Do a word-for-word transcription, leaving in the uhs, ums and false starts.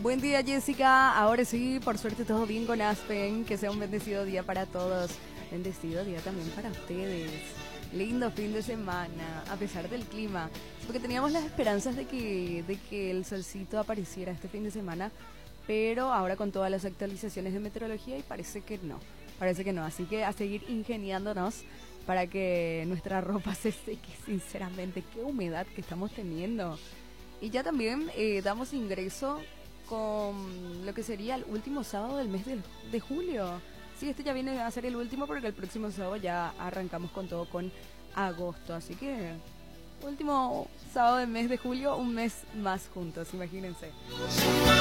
Buen día, Jessica. Ahora sí, por suerte todo bien con Aspen. Que sea un bendecido día para todos. Bendecido día también para ustedes. Lindo fin de semana, a pesar del clima. Porque teníamos las esperanzas de que, de que el solcito apareciera este fin de semana, pero ahora con todas las actualizaciones de meteorología y parece que no. Parece que no. Así que a seguir ingeniándonos para que nuestra ropa se seque, sinceramente. Qué humedad que estamos teniendo. Y ya también eh, damos ingreso con lo que sería el último sábado del mes de, de julio. Sí, este ya viene a ser el último porque el próximo sábado ya arrancamos con todo con agosto. Así que último sábado del mes de julio, un mes más juntos, imagínense.